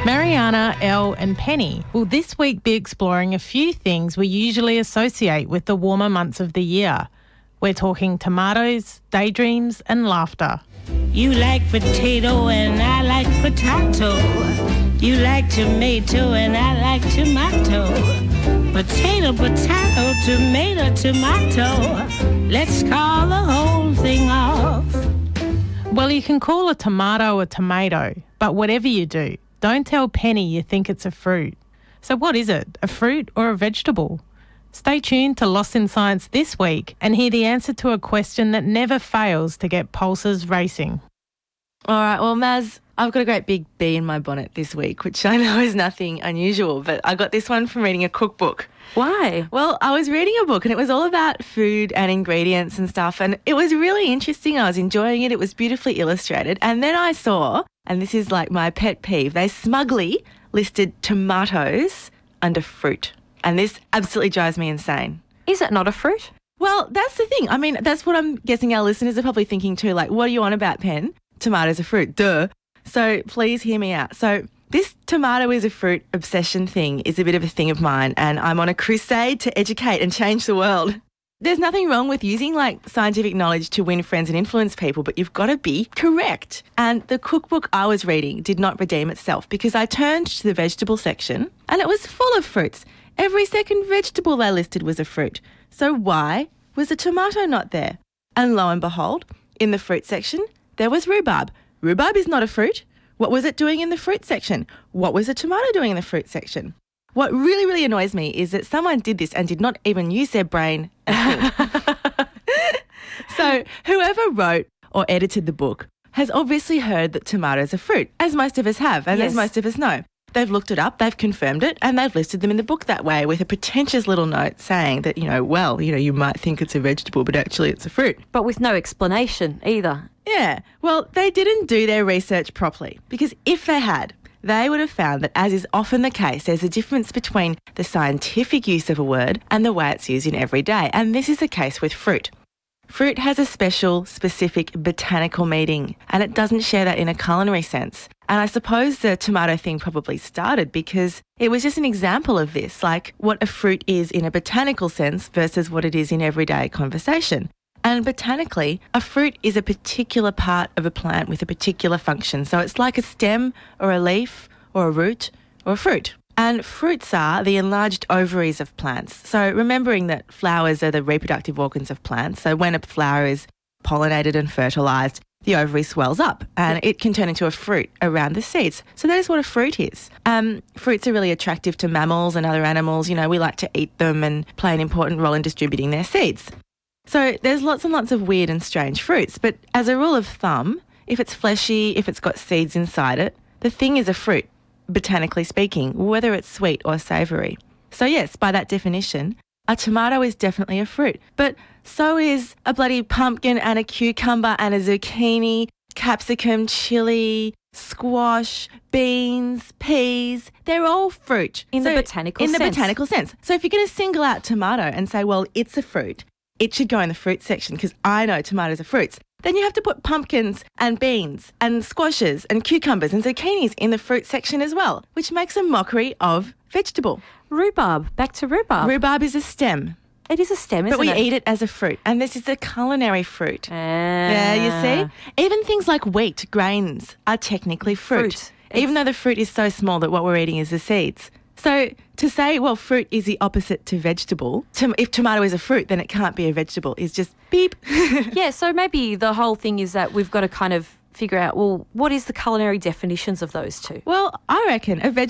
Mariana, Elle and Penny will this week be exploring a few things we usually associate with the warmer months of the year. We're talking tomatoes, daydreams and laughter. You like potato and I like potato. You like tomato and I like tomato. Potato, potato, tomato, tomato. Let's call the whole thing off. Well, you can call a tomato a tomato, but whatever you do, don't tell Penny you think it's a fruit. So what is it, a fruit or a vegetable? Stay tuned to Lost in Science this week and hear the answer to a question that never fails to get pulses racing. All right, well, Maz, I've got a great big bee in my bonnet this week, which I know is nothing unusual, but I got this one from reading a cookbook. Why? Well, I was reading a book and it was all about food and ingredients and stuff, and it was really interesting. I was enjoying it. It was beautifully illustrated. And then I saw, and this is like my pet peeve, they smugly listed tomatoes under fruit. And this absolutely drives me insane. Is it not a fruit? Well, that's the thing. I mean, that's what I'm guessing our listeners are probably thinking too. Like, what are you on about, Pen? Tomatoes are fruit. Duh. So please hear me out. So this tomato is a fruit obsession thing is a bit of a thing of mine, and I'm on a crusade to educate and change the world. There's nothing wrong with using like scientific knowledge to win friends and influence people, but you've got to be correct. And the cookbook I was reading did not redeem itself because I turned to the vegetable section and it was full of fruits. Every second vegetable they listed was a fruit. So why was a tomato not there? And lo and behold, in the fruit section, there was rhubarb. Rhubarb is not a fruit. What was it doing in the fruit section? What was a tomato doing in the fruit section? What really, really annoys me is that someone did this and did not even use their brain and think. So whoever wrote or edited the book has obviously heard that tomatoes are fruit, as most of us have and as most of us know. They've looked it up, they've confirmed it, and they've listed them in the book that way with a pretentious little note saying that, you might think it's a vegetable, but actually it's a fruit. But with no explanation either. Yeah, well, they didn't do their research properly because if they had, they would have found that, as is often the case, there's a difference between the scientific use of a word and the way it's used in every day. And this is the case with fruit. Fruit has a special, specific botanical meaning, and it doesn't share that in a culinary sense. And I suppose the tomato thing probably started because it was just an example of this, like what a fruit is in a botanical sense versus what it is in everyday conversation. And botanically, a fruit is a particular part of a plant with a particular function. So it's like a stem or a leaf or a root or a fruit. And fruits are the enlarged ovaries of plants. So remembering that flowers are the reproductive organs of plants. So when a flower is pollinated and fertilised, the ovary swells up and it can turn into a fruit around the seeds. So that is what a fruit is. Fruits are really attractive to mammals and other animals. We like to eat them and play an important role in distributing their seeds. So there's lots and lots of weird and strange fruits, but as a rule of thumb, if it's fleshy, if it's got seeds inside it, the thing is a fruit, botanically speaking, whether it's sweet or savoury. So yes, by that definition, a tomato is definitely a fruit, but so is a bloody pumpkin and a cucumber and a zucchini, capsicum, chilli, squash, beans, peas. They're all fruit. In the botanical sense. In the botanical sense. So if you're going to single out tomato and say, well, it's a fruit, it should go in the fruit section because I know tomatoes are fruits. Then you have to put pumpkins and beans and squashes and cucumbers and zucchinis in the fruit section as well, which makes a mockery of vegetable. Rhubarb. Back to rhubarb. Rhubarb is a stem. It is a stem, isn't it? But we eat it as a fruit, and this is a culinary fruit. Yeah, you see? Even things like wheat, grains, are technically fruit. Even though the fruit is so small that what we're eating is the seeds. So to say, well, fruit is the opposite to vegetable, if tomato is a fruit, then it can't be a vegetable, is just beep. Yeah, so maybe the whole thing is that we've got to kind of figure out, well, what is the culinary definitions of those two? Well, I reckon a